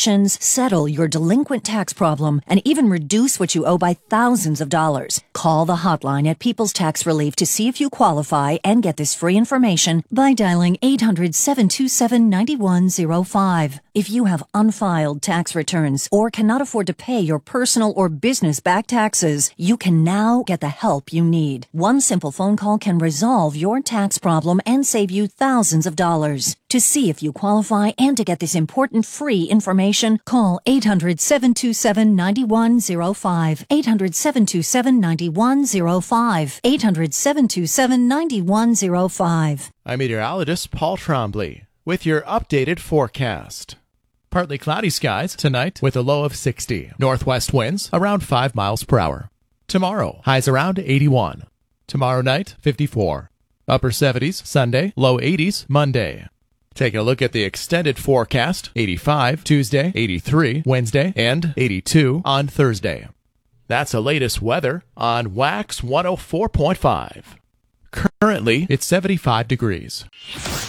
collections, settle your delinquent tax problem, and even reduce what you owe by thousands of dollars. Call the hotline at People's Tax Relief to see if you qualify and get this free information by dialing 800-727-9105. If you have unfiled tax returns or cannot afford to pay your personal or business back taxes, you can now get the help you need. One simple phone call can resolve your tax problem and save you thousands of dollars. To see if you qualify and to get this important free information, call 800-727-9105. 800-727-9105. 800-727-9105. I'm meteorologist Paul Trombley with your updated forecast. Partly cloudy skies tonight with a low of 60. Northwest winds around 5 miles per hour. Tomorrow, highs around 81. Tomorrow night, 54. Upper 70s Sunday, low 80s Monday. Taking a look at the extended forecast, 85 Tuesday, 83 Wednesday, and 82 on Thursday. That's the latest weather on Wax 104.5. Currently, it's 75 degrees.